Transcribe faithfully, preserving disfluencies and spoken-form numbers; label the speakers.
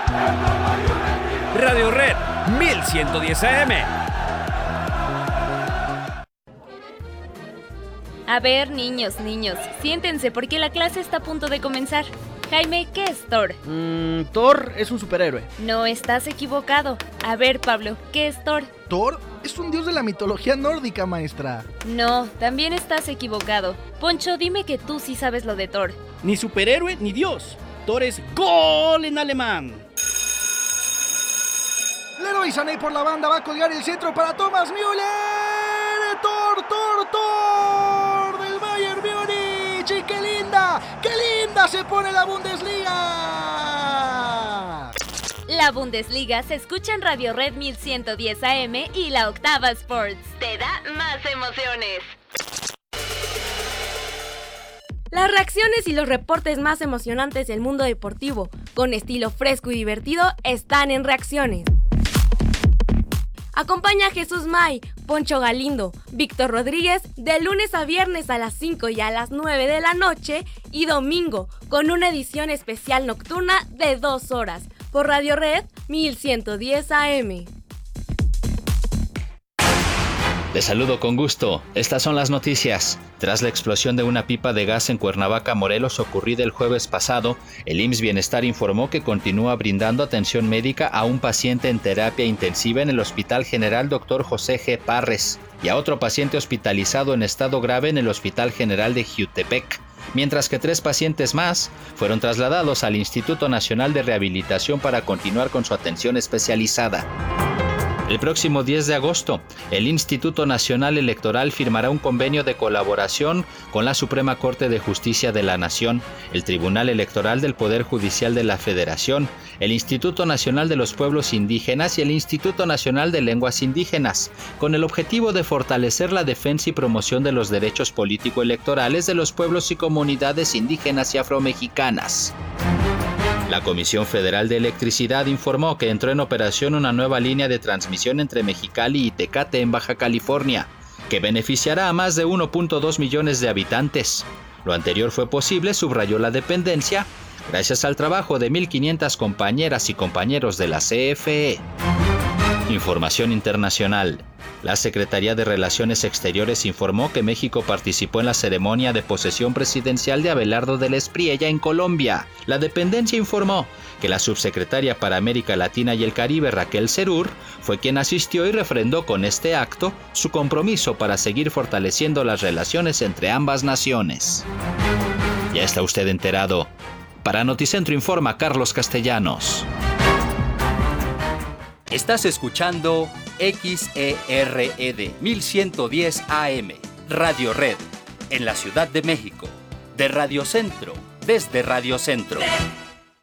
Speaker 1: Radio Red mil ciento diez A M.
Speaker 2: A ver, niños, niños, siéntense porque la clase está a punto de comenzar. Jaime, ¿qué es Thor?
Speaker 3: Mm, Thor es un superhéroe.
Speaker 2: No, estás equivocado. A ver, Pablo, ¿qué es Thor?
Speaker 4: Thor es un dios de la mitología nórdica, maestra.
Speaker 2: No, también estás equivocado. Poncho, dime que tú sí sabes lo de Thor.
Speaker 5: Ni superhéroe ni dios. Thor es gol en alemán.
Speaker 4: Leroy Sané por la banda va a colgar el centro para Thomas Müller. Thor, Thor, Thor del Bayern Múnich. Y qué linda, qué linda se pone la Bundesliga.
Speaker 2: La Bundesliga se escucha en Radio Red mil ciento diez A M y la Octava Sports. Te da más emociones.
Speaker 6: Las reacciones y los reportes más emocionantes del mundo deportivo, con estilo fresco y divertido, están en Reacciones. Acompaña a Jesús May, Poncho Galindo, Víctor Rodríguez de lunes a viernes a las cinco y a las nueve de la noche y domingo con una edición especial nocturna de dos horas por Radio Red mil ciento diez A M.
Speaker 7: Les saludo con gusto. Estas son las noticias. Tras la explosión de una pipa de gas en Cuernavaca, Morelos, ocurrida el jueves pasado, el I M S S Bienestar informó que continúa brindando atención médica a un paciente en terapia intensiva en el Hospital General doctor José G. Parres y a otro paciente hospitalizado en estado grave en el Hospital General de Jiutepec, mientras que tres pacientes más fueron trasladados al Instituto Nacional de Rehabilitación para continuar con su atención especializada. El próximo diez de agosto, el Instituto Nacional Electoral firmará un convenio de colaboración con la Suprema Corte de Justicia de la Nación, el Tribunal Electoral del Poder Judicial de la Federación, el Instituto Nacional de los Pueblos Indígenas y el Instituto Nacional de Lenguas Indígenas, con el objetivo de fortalecer la defensa y promoción de los derechos político-electorales de los pueblos y comunidades indígenas y afromexicanas. La Comisión Federal de Electricidad informó que entró en operación una nueva línea de transmisión entre Mexicali y Tecate en Baja California, que beneficiará a más de uno punto dos millones de habitantes. Lo anterior fue posible, subrayó la dependencia, gracias al trabajo de mil quinientas compañeras y compañeros de la C F E. Información internacional. La Secretaría de Relaciones Exteriores informó que México participó en la ceremonia de posesión presidencial de Abelardo del Espriella en Colombia. La dependencia informó que la subsecretaria para América Latina y el Caribe, Raquel Serur, fue quien asistió y refrendó con este acto su compromiso para seguir fortaleciendo las relaciones entre ambas naciones. Ya está usted enterado. Para Noticentro informa Carlos Castellanos.
Speaker 8: Estás escuchando X E R E D mil ciento diez A M, Radio Red, en la Ciudad de México, de Radio Centro, desde Radio Centro.